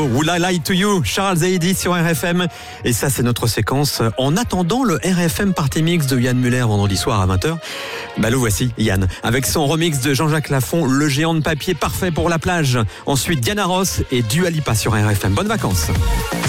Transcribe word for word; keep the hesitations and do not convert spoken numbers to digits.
Would I Lie to You, Charles Haïdy sur R F M. Et ça, c'est notre séquence en attendant le R F M Party Mix de Yann Muller vendredi soir à vingt heures. Bah le voici, Yann, avec son remix de Jean-Jacques Lafont, Le géant de papier parfait pour la plage. Ensuite, Diana Ross et Dua Lipa sur R F M. Bonnes vacances.